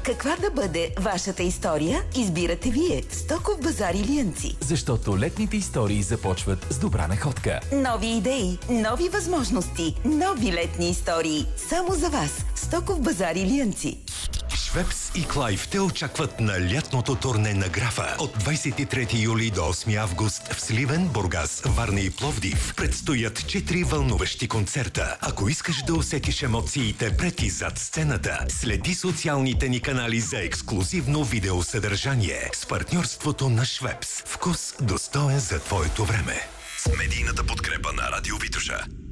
Каква да бъде вашата история, избирате вие в Стоков базар Илиянци. Защото летните истории започват с добра находка. Нови идеи, нови възможности, нови летни истории. Само за вас. Стоков базар Илиянци. Швепс и Клайв те очакват на лятното турне на Графа от 23 юли до 8 август в Сливен, Бургас, Варна и Пловдив. Предстоят 4 вълнуващи концерта. Ако искаш да усетиш емоциите пред и зад сцената, следи социалните ни канали за ексклузивно видеосъдържание с партньорството на Швепс. Вкус достоен за твоето време. С медийната подкрепа на Радио Витоша.